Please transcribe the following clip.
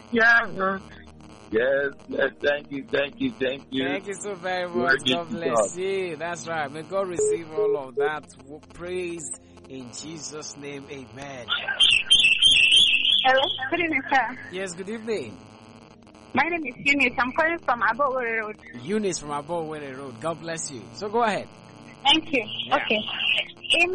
Yeah. Yes, thank you. Thank you so very much. God bless you. That's right. May God receive all of that praise in Jesus' name. Amen. Hello, good evening, sir. Yes, good evening. My name is Eunice. I'm calling from Abowere Road. Eunice from Abowere Road. God bless you. So go ahead. Thank you. Yeah. Okay.